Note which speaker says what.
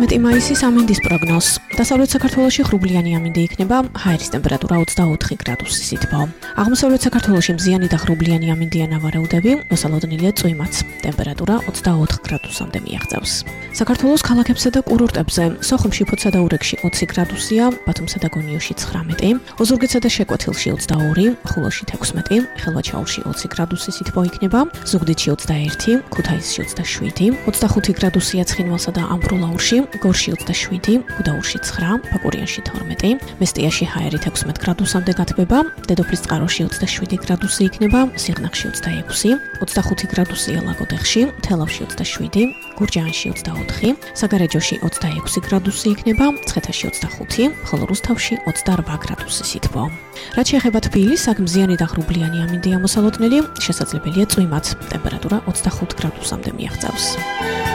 Speaker 1: მეტი მაისის ამინდის პროგნოზ. დასავლეთ საქართველოში ღრუბლიანი ამინდი იქნება, ჰაერის ტემპერატურა 24 გრადუსი სითბო. აღმოსავლეთ საქართველოში მზიანი და ღრუბლიანი ამინდია ნავარეუდები, მოსალოდნელია წვიმაც. ტემპერატურა 24 გრადუსამდე მიაღწევს. საქართველოს ქალაქებსა და კურორტებზე, სოხუმში, ფოთსა და ურეკში 20 გრადუსია, ბათუმსა და გონიოში 19, ოზურგეთსა და შეკვეთილში 22, ხულოში 16, ხელვაჩაურში 20 გრადუსი სითბო იქნება, ზუგდიდში 21, ქუთაისში 27, 25 გრადუსია ცხინვალსა და ამბროლაურში, გორში 27, გუდაურში 9, ფაკურიანში 12, მესტიაში ჰაერით 16 გრადუსამდე გათბება, დედოფლის წყაროში 27 გრადუსი იქნება, სიღნაღში 26, 25 გრადუსია ლაგოდეხში, თელავში 27, გურჯაანში 24, საგარეჯოში 26 გრადუსი იქნება, მცხეთაში 25, ხოლო რუსთავში 28 გრადუსი სითბო. რაც შეეხება თბილისს, აქ მზიანი და ღრუბლიანი ამინდია მოსალოდნელი, შესაძლებელია წვიმაც, ტემპერატურა 25 გრადუსამდე მიაღწევს.